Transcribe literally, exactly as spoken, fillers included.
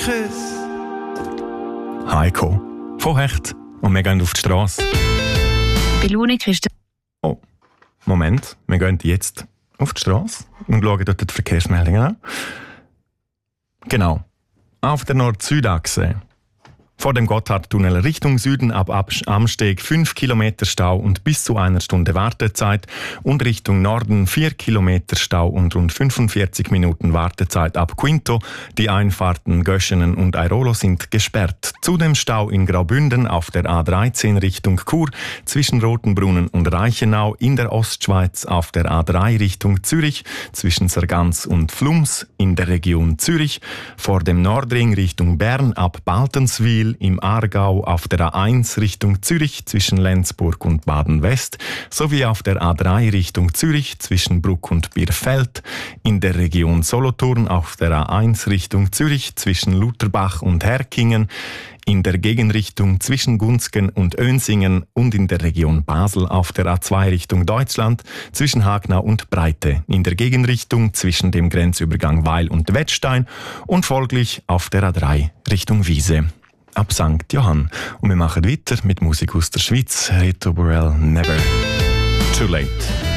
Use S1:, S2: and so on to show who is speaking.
S1: Heiko von Hecht und wir gehen auf die Straße.
S2: Bei Lunik ist der...
S1: Oh, Moment, wir gehen jetzt auf die Straße und schauen dort die Verkehrsmeldungen an. Genau, auf der Nord-Süd-Achse. Vor dem Gotthardtunnel Richtung Süden ab Amsteg fünf Kilometer Stau und bis zu einer Stunde Wartezeit und Richtung Norden vier Kilometer Stau und rund fünfundvierzig Minuten Wartezeit ab Quinto. Die Einfahrten Göschenen und Airolo sind gesperrt. Zudem Stau in Graubünden auf der A dreizehn Richtung Chur zwischen Rotenbrunnen und Reichenau, in der Ostschweiz auf der A drei Richtung Zürich zwischen Sargans und Flums in der Region Zürich, vor dem Nordring Richtung Bern ab Baltenswil, im Aargau auf der A eins Richtung Zürich zwischen Lenzburg und Baden-West sowie auf der A drei Richtung Zürich zwischen Bruck und Bierfeld, in der Region Solothurn auf der A eins Richtung Zürich zwischen Lutherbach und Herkingen, in der Gegenrichtung zwischen Gunzgen und Önsingen und in der Region Basel auf der A zwei Richtung Deutschland zwischen Hagnau und Breite, in der Gegenrichtung zwischen dem Grenzübergang Weil und Wettstein und folglich auf der A drei Richtung Wiese ab Sankt Johann. Und wir machen weiter mit Musik aus der Schweiz. Rito Burrell, Never Too Late.